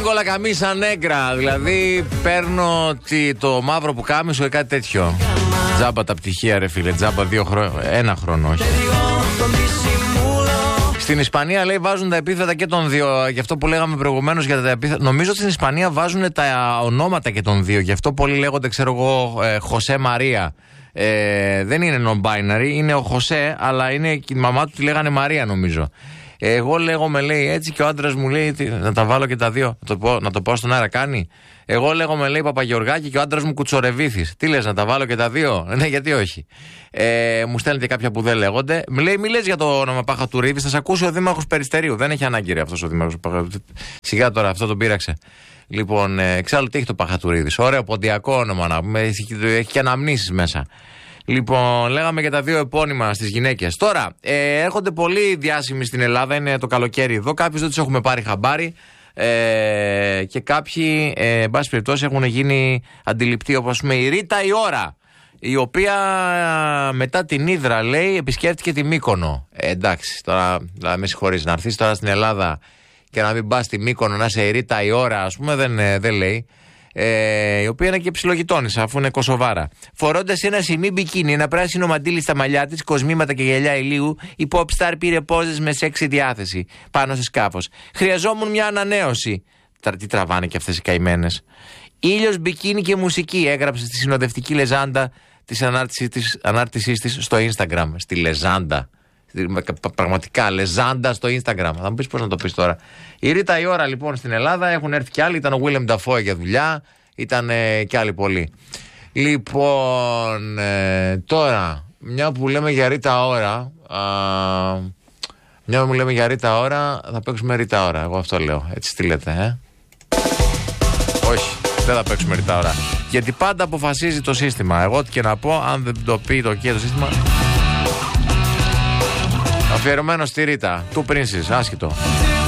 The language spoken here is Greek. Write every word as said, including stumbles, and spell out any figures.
Νίκολα Καμίσα Νέγκρα. Δηλαδή παίρνω τι, το μαύρο που κάμισο ή κάτι τέτοιο. Τζάμπα τα πτυχία, ρε φίλε. Τζάμπα δύο χρόνια. Ένα χρόνο, όχι. Στην Ισπανία λέει βάζουν τα επίθετα και των δύο. Γι' αυτό που λέγαμε προηγουμένως για τα επίθετα. Νομίζω ότι στην Ισπανία βάζουν τα ονόματα και των δύο. Γι' αυτό πολλοί λέγονται, ξέρω εγώ, ε, Χωσέ Μαρία. Ε, δεν είναι non-binary, είναι ο Χωσέ, αλλά είναι, η μαμά του τη λέγανε Μαρία, νομίζω. Εγώ λέγομαι, λέει έτσι, και ο άντρας μου λέει τι, να τα βάλω και τα δύο. Να το πω, να το πω στον αέρα, κάνει. Εγώ λέγομαι, λέει Παπαγεωργάκη, και ο άντρας μου Κουτσορεβίθης. Τι λες, να τα βάλω και τα δύο? Ναι, γιατί όχι. Ε, μου στέλνετε κάποια που δεν λέγονται. Μου λέει, μη λες για το όνομα Παχατουρίδης, θα σε ακούσει ο Δήμαρχος Περιστερίου. Δεν έχει ανάγκη, ρε, αυτός ο Δήμαρχος. Σιγά τώρα, αυτό τον πείραξε. Λοιπόν, ε, εξάλλου τι έχει το Παχατουρίδης? Ωραίο ποντιακό όνομα να πούμε. Έχει, έχει και αναμνήσεις μέσα. Λοιπόν, λέγαμε για τα δύο επώνυμα στις γυναίκες. Τώρα, ε, έρχονται πολλοί διάσημοι στην Ελλάδα, είναι το καλοκαίρι εδώ. Κάποιους δεν τους έχουμε πάρει χαμπάρι. Ε, και κάποιοι, ε, εν πάση περιπτώσει, έχουν γίνει αντιληπτοί, όπως πούμε η Ρίτα η Ώρα, η οποία μετά την Ύδρα, λέει, επισκέφτηκε τη Μύκονο. Ε, εντάξει, τώρα, δηλαδή, με συγχωρείς, να έρθεις τώρα στην Ελλάδα και να μην πας στη Μύκονο να είσαι η Ρίτα η Ώρα, ας πούμε, δεν, δεν λέει. Ε, η οποία είναι και ψιλογειτόνισσα, αφού είναι Κωσοβάρα. Φορώντας ένα σημείο μπικίνι, ένα πράσινο μαντίλι στα μαλλιά της, κοσμήματα και γυαλιά ηλίου, η pop star πήρε πόζες με σεξι διάθεση πάνω σε σκάφος. Χρειαζόμουν μια ανανέωση. Τι τραβάνε και αυτές οι καημένες. Ήλιος, μπικίνι και μουσική, έγραψε στη συνοδευτική λεζάντα της ανάρτησής της στο Instagram. Στη λεζάντα. Πραγματικά, λεζάντα στο Instagram. Θα μου πεις πώς να το πεις τώρα. Η Ρίτα η Ώρα, λοιπόν, στην Ελλάδα, έχουν έρθει κι άλλοι. Ήταν ο Willem Dafoe για δουλειά. Ήταν ε, κι άλλοι πολλοί. Λοιπόν, ε, τώρα, μια που λέμε για Ρίτα Ώρα, α, μια που λέμε για Ρίτα Ώρα, θα παίξουμε Ρίτα Ώρα. Εγώ αυτό λέω. Έτσι τι λέτε, ε? Όχι, δεν θα παίξουμε Ρίτα Ώρα. Γιατί πάντα αποφασίζει το σύστημα. Εγώ τι και να πω, αν δεν το πει το και το σύστημα. Αφιερωμένο στη Ρίτα, του Princess, άσχετο.